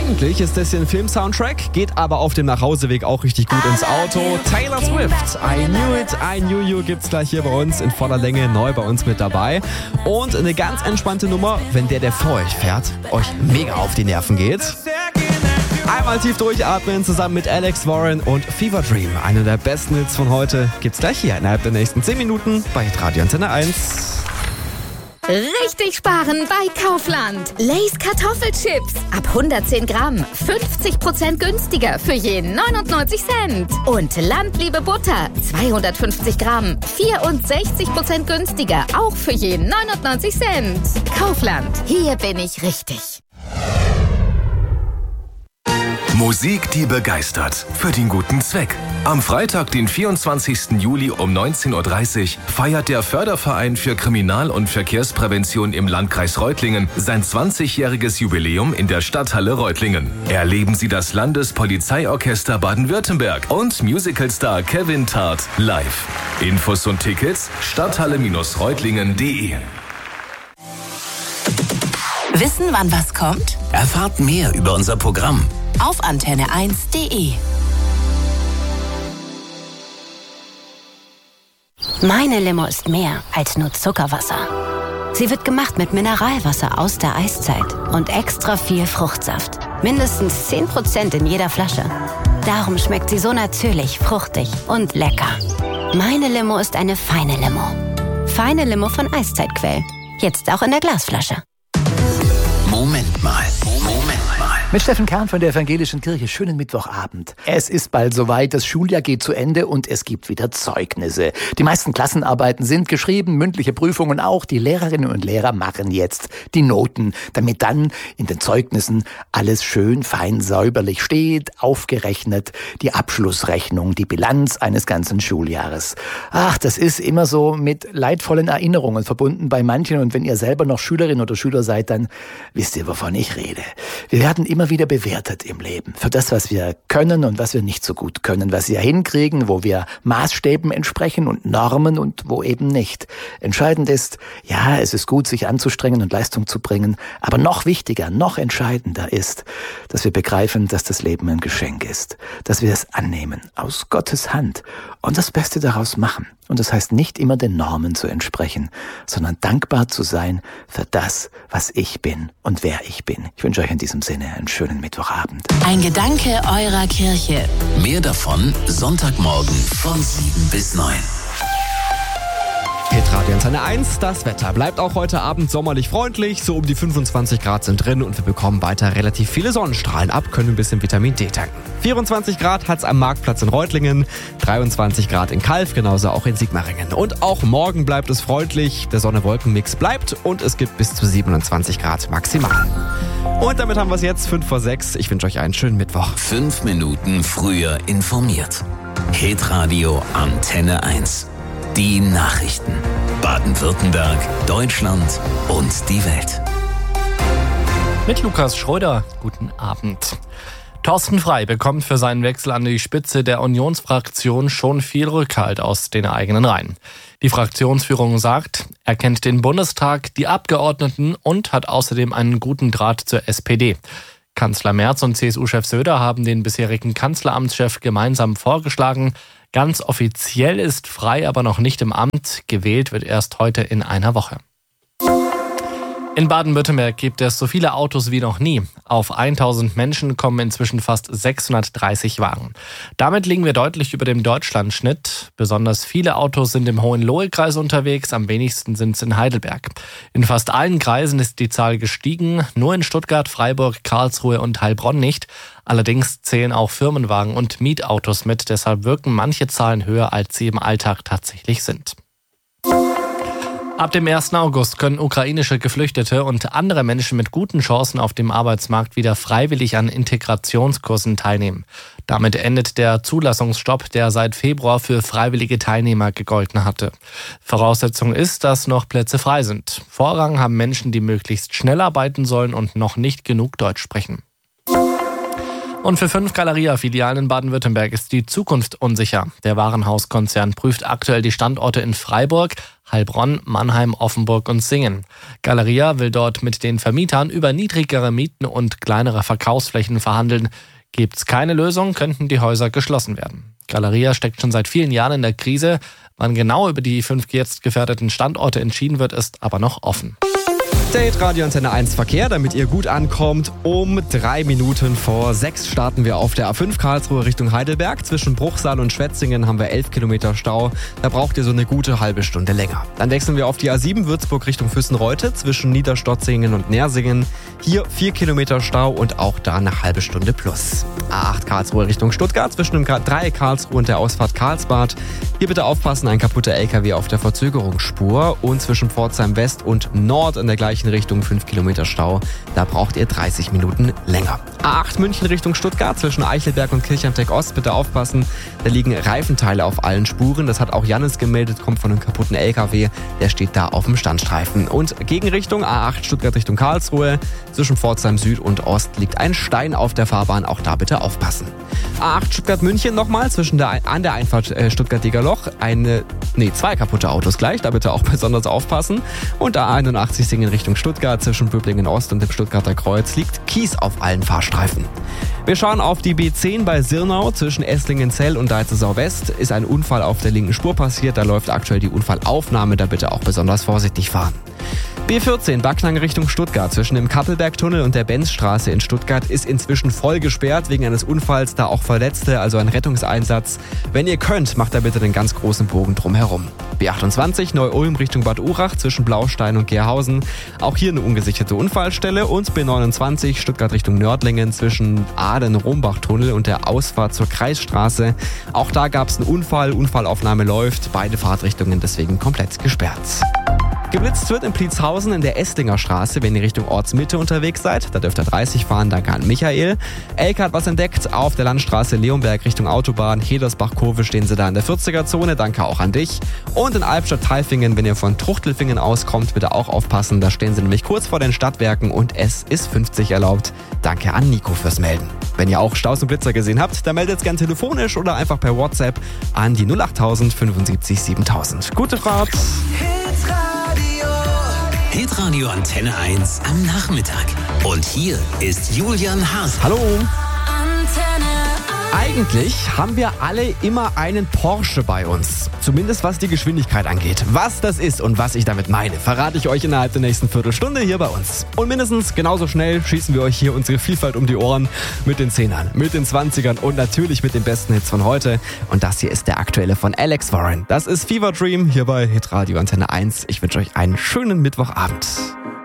Eigentlich ist das hier ein Film-Soundtrack, geht aber auf dem Nachhauseweg auch richtig gut ins Auto. Taylor Swift, I Knew You gibt's gleich hier bei uns in voller Länge neu bei uns mit dabei. Und eine ganz entspannte Nummer, wenn der vor euch fährt, euch mega auf die Nerven geht. Einmal tief durchatmen zusammen mit Alex Warren und Fever Dream. Einer der besten Hits von heute gibt's gleich hier innerhalb der nächsten 10 Minuten bei Radio Antenne 1. Richtig sparen bei Kaufland. Lay's Kartoffelchips. Ab 110 Gramm. 50% günstiger für je 99 Cent. Und Landliebe Butter. 250 Gramm. 64% günstiger. Auch für je 99 Cent. Kaufland. Hier bin ich richtig. Musik, die begeistert. Für den guten Zweck. Am Freitag, den 24. Juli um 19.30 Uhr feiert der Förderverein für Kriminal- und Verkehrsprävention im Landkreis Reutlingen sein 20-jähriges Jubiläum in der Stadthalle Reutlingen. Erleben Sie das Landespolizeiorchester Baden-Württemberg und Musicalstar Kevin Tart live. Infos und Tickets stadthalle-reutlingen.de. Wissen, wann was kommt? Erfahrt mehr über unser Programm auf antenne1.de. Meine Limo ist mehr als nur Zuckerwasser. Sie wird gemacht mit Mineralwasser aus der Eiszeit und extra viel Fruchtsaft. Mindestens 10% in jeder Flasche. Darum schmeckt sie so natürlich, fruchtig und lecker. Meine Limo ist eine feine Limo. Feine Limo von Eiszeitquell. Jetzt auch in der Glasflasche. Moment mal. Mit Steffen Kern von der Evangelischen Kirche. Schönen Mittwochabend. Es ist bald soweit, das Schuljahr geht zu Ende und es gibt wieder Zeugnisse. Die meisten Klassenarbeiten sind geschrieben, mündliche Prüfungen auch. Die Lehrerinnen und Lehrer machen jetzt die Noten, damit dann in den Zeugnissen alles schön, fein, säuberlich steht, aufgerechnet, die Abschlussrechnung, die Bilanz eines ganzen Schuljahres. Ach, das ist immer so mit leidvollen Erinnerungen verbunden bei manchen und wenn ihr selber noch Schülerin oder Schüler seid, dann wisst ihr, wovon ich rede. Wir werden immer wieder bewertet im Leben für das, was wir können und was wir nicht so gut können, was wir hinkriegen, wo wir Maßstäben entsprechen und Normen und wo eben nicht. Entscheidend ist, ja, es ist gut, sich anzustrengen und Leistung zu bringen, aber noch wichtiger, noch entscheidender ist, dass wir begreifen, dass das Leben ein Geschenk ist, dass wir es annehmen, aus Gottes Hand und das Beste daraus machen. Und das heißt nicht immer den Normen zu entsprechen, sondern dankbar zu sein für das, was ich bin und wer ich bin. Ich wünsche euch in diesem Sinne einen schönen Mittwochabend. Ein Gedanke eurer Kirche. Mehr davon Sonntagmorgen von 7 bis 9. Radio Antenne 1, das Wetter bleibt auch heute Abend sommerlich freundlich, so um die 25 Grad sind drin und wir bekommen weiter relativ viele Sonnenstrahlen ab, können ein bisschen Vitamin D tanken. 24 Grad hat's am Marktplatz in Reutlingen, 23 Grad in Calw, genauso auch in Sigmaringen. Und auch morgen bleibt es freundlich, der Sonne-Wolken-Mix bleibt und es gibt bis zu 27 Grad maximal. Und damit haben wir es jetzt, 5:06. Ich wünsche euch einen schönen Mittwoch. 5 Minuten früher informiert. Hitradio Antenne 1. Die Nachrichten. Baden-Württemberg, Deutschland und die Welt. Mit Lukas Schröder, guten Abend. Thorsten Frey bekommt für seinen Wechsel an die Spitze der Unionsfraktion schon viel Rückhalt aus den eigenen Reihen. Die Fraktionsführung sagt, er kennt den Bundestag, die Abgeordneten und hat außerdem einen guten Draht zur SPD. Kanzler Merz und CSU-Chef Söder haben den bisherigen Kanzleramtschef gemeinsam vorgeschlagen. Ganz offiziell ist Frey aber noch nicht im Amt. Gewählt wird erst heute in einer Woche. In Baden-Württemberg gibt es so viele Autos wie noch nie. Auf 1000 Menschen kommen inzwischen fast 630 Wagen. Damit liegen wir deutlich über dem Deutschlandschnitt. Besonders viele Autos sind im Hohenlohe-Kreis unterwegs, am wenigsten sind es in Heidelberg. In fast allen Kreisen ist die Zahl gestiegen, nur in Stuttgart, Freiburg, Karlsruhe und Heilbronn nicht. Allerdings zählen auch Firmenwagen und Mietautos mit, deshalb wirken manche Zahlen höher, als sie im Alltag tatsächlich sind. Ab dem 1. August können ukrainische Geflüchtete und andere Menschen mit guten Chancen auf dem Arbeitsmarkt wieder freiwillig an Integrationskursen teilnehmen. Damit endet der Zulassungsstopp, der seit Februar für freiwillige Teilnehmer gegolten hatte. Voraussetzung ist, dass noch Plätze frei sind. Vorrang haben Menschen, die möglichst schnell arbeiten sollen und noch nicht genug Deutsch sprechen. Und für 5 Galeria-Filialen in Baden-Württemberg ist die Zukunft unsicher. Der Warenhauskonzern prüft aktuell die Standorte in Freiburg, Heilbronn, Mannheim, Offenburg und Singen. Galeria will dort mit den Vermietern über niedrigere Mieten und kleinere Verkaufsflächen verhandeln. Gibt's keine Lösung, könnten die Häuser geschlossen werden. Galeria steckt schon seit vielen Jahren in der Krise. Wann genau über die 5 jetzt gefährdeten Standorte entschieden wird, ist aber noch offen. Update Radio Antenne 1 Verkehr, damit ihr gut ankommt. Um 3 Minuten vor 6 starten wir auf der A5 Karlsruhe Richtung Heidelberg. Zwischen Bruchsal und Schwetzingen haben wir 11 Kilometer Stau. Da braucht ihr so eine gute halbe Stunde länger. Dann wechseln wir auf die A7 Würzburg Richtung Füssenreute zwischen Niederstotzingen und Nersingen. Hier 4 Kilometer Stau und auch da eine halbe Stunde plus. A8 Karlsruhe Richtung Stuttgart zwischen dem Dreieck Karlsruhe und der Ausfahrt Karlsbad. Hier bitte aufpassen, ein kaputter LKW auf der Verzögerungsspur. Und zwischen Pforzheim West und Nord in der gleichen Richtung 5 Kilometer Stau. Da braucht ihr 30 Minuten länger. A8 München Richtung Stuttgart zwischen Eichelberg und Kirchheimteck Ost. Bitte aufpassen, da liegen Reifenteile auf allen Spuren. Das hat auch Jannis gemeldet, kommt von einem kaputten LKW. Der steht da auf dem Standstreifen. Und Gegenrichtung A8 Stuttgart Richtung Karlsruhe. Zwischen Pforzheim Süd und Ost liegt ein Stein auf der Fahrbahn. Auch da bitte aufpassen. A8 Stuttgart München nochmal an der Einfahrt Stuttgart-Degerloch. 2 kaputte Autos gleich. Da bitte auch besonders aufpassen. Und A81 Singen Richtung Stuttgart zwischen Böblingen Ost und dem Stuttgarter Kreuz liegt Kies auf allen Fahrstreifen. Wir schauen auf die B10 bei Sirnau zwischen Esslingen-Zell und Deizesau West. Ist ein Unfall auf der linken Spur passiert. Da läuft aktuell die Unfallaufnahme. Da bitte auch besonders vorsichtig fahren. B14 Backnang Richtung Stuttgart zwischen dem Kappelbergtunnel und der Benzstraße in Stuttgart ist inzwischen voll gesperrt wegen eines Unfalls, da auch Verletzte, also ein Rettungseinsatz. Wenn ihr könnt, macht da bitte den ganz großen Bogen drumherum. B28 Neu-Ulm Richtung Bad Urach zwischen Blaustein und Gerhausen. Auch hier eine ungesicherte Unfallstelle. Und B29 Stuttgart Richtung Nördlingen zwischen Aden-Rombach-Tunnel und der Ausfahrt zur Kreisstraße. Auch da gab es einen Unfall. Unfallaufnahme läuft. Beide Fahrtrichtungen deswegen komplett gesperrt. Geblitzt wird in Pliezhausen in der Esslinger Straße, wenn ihr Richtung Ortsmitte unterwegs seid. Da dürft ihr 30 fahren, danke an Michael. Elke hat was entdeckt auf der Landstraße Leonberg Richtung Autobahn. Hedersbach-Kurve stehen sie da in der 40er-Zone, danke auch an dich. Und in Albstadt-Tailfingen, wenn ihr von Truchtelfingen auskommt, bitte auch aufpassen. Da stehen sie nämlich kurz vor den Stadtwerken und es ist 50 erlaubt. Danke an Nico fürs Melden. Wenn ihr auch Staus und Blitzer gesehen habt, dann meldet es gern telefonisch oder einfach per WhatsApp an die 08000 75 7000. Gute Fahrt! Hitradio Antenne 1 am Nachmittag. Und hier ist Julian Haas. Hallo! Eigentlich haben wir alle immer einen Porsche bei uns. Zumindest was die Geschwindigkeit angeht. Was das ist und was ich damit meine, verrate ich euch innerhalb der nächsten Viertelstunde hier bei uns. Und mindestens genauso schnell schießen wir euch hier unsere Vielfalt um die Ohren mit den 10ern, mit den 20ern und natürlich mit den besten Hits von heute. Und das hier ist der aktuelle von Alex Warren. Das ist Fever Dream hier bei Hitradio Antenne 1. Ich wünsche euch einen schönen Mittwochabend.